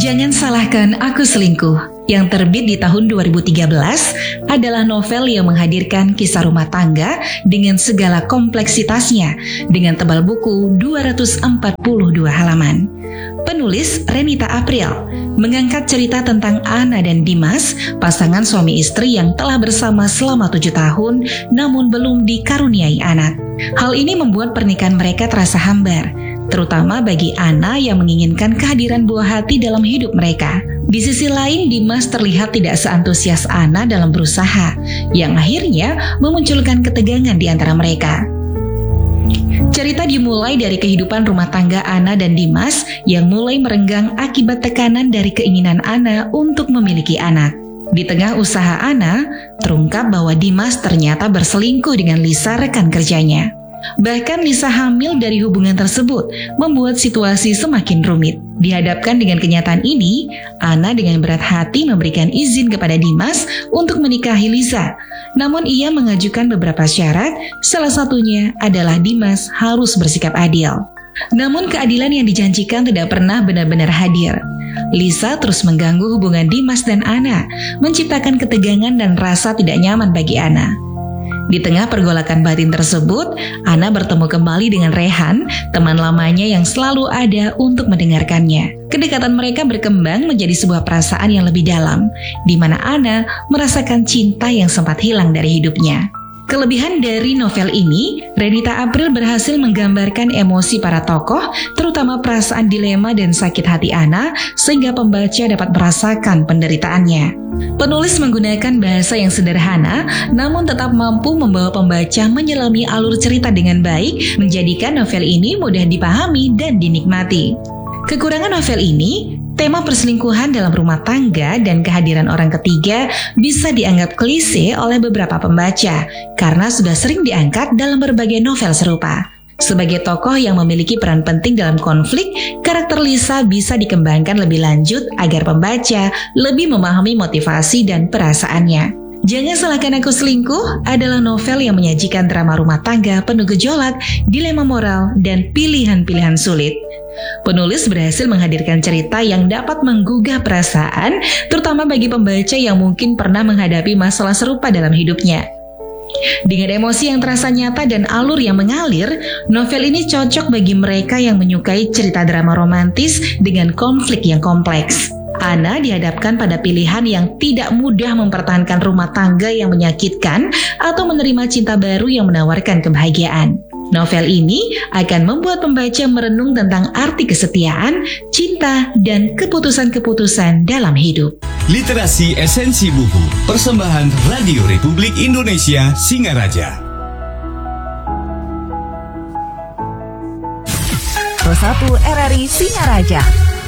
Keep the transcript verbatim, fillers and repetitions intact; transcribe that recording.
Jangan Salahkan Aku Selingkuh yang terbit di tahun dua ribu tiga belas adalah novel yang menghadirkan kisah rumah tangga dengan segala kompleksitasnya dengan tebal buku dua ratus empat puluh dua halaman. Penulis Renita April mengangkat cerita tentang Ana dan Dimas, pasangan suami istri yang telah bersama selama tujuh tahun namun belum dikaruniai anak. Hal ini membuat pernikahan mereka terasa hambar, terutama bagi Ana yang menginginkan kehadiran buah hati dalam hidup mereka. Di sisi lain, Dimas terlihat tidak seantusias Ana dalam berusaha, yang akhirnya memunculkan ketegangan di antara mereka. Cerita dimulai dari kehidupan rumah tangga Ana dan Dimas yang mulai merenggang akibat tekanan dari keinginan Ana untuk memiliki anak. Di tengah usaha Ana, terungkap bahwa Dimas ternyata berselingkuh dengan Lisa, rekan kerjanya. Bahkan Lisa hamil dari hubungan tersebut membuat situasi semakin rumit. Dihadapkan dengan kenyataan ini, Ana dengan berat hati memberikan izin kepada Dimas untuk menikahi Lisa. Namun ia mengajukan beberapa syarat, salah satunya adalah Dimas harus bersikap adil. Namun keadilan yang dijanjikan tidak pernah benar-benar hadir. Lisa terus mengganggu hubungan Dimas dan Ana, menciptakan ketegangan dan rasa tidak nyaman bagi Ana. Di tengah pergolakan batin tersebut, Ana bertemu kembali dengan Rehan, teman lamanya yang selalu ada untuk mendengarkannya. Kedekatan mereka berkembang menjadi sebuah perasaan yang lebih dalam, di mana Ana merasakan cinta yang sempat hilang dari hidupnya. Kelebihan dari novel ini, Renita April berhasil menggambarkan emosi para tokoh, terutama perasaan dilema dan sakit hati Ana, sehingga pembaca dapat merasakan penderitaannya. Penulis menggunakan bahasa yang sederhana, namun tetap mampu membawa pembaca menyelami alur cerita dengan baik, menjadikan novel ini mudah dipahami dan dinikmati. Kekurangan novel ini, tema perselingkuhan dalam rumah tangga dan kehadiran orang ketiga bisa dianggap klise oleh beberapa pembaca karena sudah sering diangkat dalam berbagai novel serupa. Sebagai tokoh yang memiliki peran penting dalam konflik, karakter Lisa bisa dikembangkan lebih lanjut agar pembaca lebih memahami motivasi dan perasaannya. Jangan Salahkan Aku Selingkuh adalah novel yang menyajikan drama rumah tangga penuh gejolak, dilema moral, dan pilihan-pilihan sulit. Penulis berhasil menghadirkan cerita yang dapat menggugah perasaan, terutama bagi pembaca yang mungkin pernah menghadapi masalah serupa dalam hidupnya. Dengan emosi yang terasa nyata dan alur yang mengalir, novel ini cocok bagi mereka yang menyukai cerita drama romantis dengan konflik yang kompleks. Ana dihadapkan pada pilihan yang tidak mudah mempertahankan rumah tangga yang menyakitkan atau menerima cinta baru yang menawarkan kebahagiaan. Novel ini akan membuat pembaca merenung tentang arti kesetiaan, cinta, dan keputusan-keputusan dalam hidup. Literasi Esensi Buku, persembahan Radio Republik Indonesia Singaraja. Pro satu R R I Singaraja.